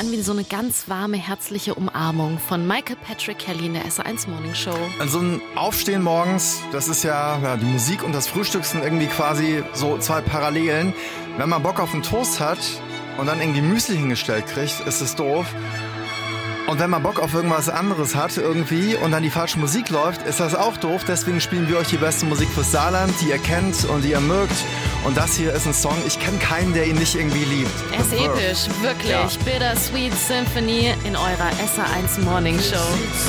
an wie so eine ganz warme, herzliche Umarmung von Michael Patrick Kelly in der SR1 Morning Show. Also ein Aufstehen morgens, das ist ja, die Musik und das Frühstück sind irgendwie quasi so zwei Parallelen. Wenn man Bock auf einen Toast hat und dann irgendwie Müsli hingestellt kriegt, ist es doof. Und wenn man Bock auf irgendwas anderes hat irgendwie und dann die falsche Musik läuft, ist das auch doof. Deswegen spielen wir euch die beste Musik fürs Saarland, die ihr kennt und die ihr mögt. Und das hier ist ein Song, ich kenne keinen, der ihn nicht irgendwie liebt. Er ist episch, wirklich. Ja. Bittersweet Symphony in eurer SR1 Morning Show.